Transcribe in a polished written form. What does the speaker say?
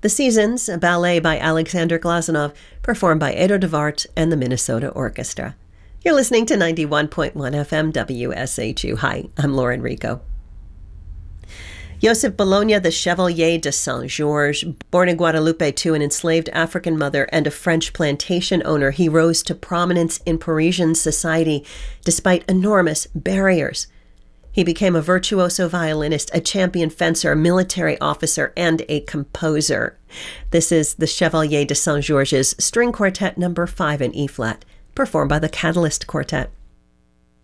The Seasons, a ballet by Alexander Glazunov, performed by Edo de Wart and the Minnesota Orchestra. You're listening to 91.1 FM WSHU. Hi, I'm Lauren Rico. Joseph Bologna, the Chevalier de Saint-Georges, born in Guadeloupe to an enslaved African mother and a French plantation owner, he rose to prominence in Parisian society despite enormous barriers. He became a virtuoso violinist, a champion fencer, a military officer, and a composer. This is the Chevalier de Saint-Georges String Quartet No. 5 in E-flat, performed by the Catalyst Quartet.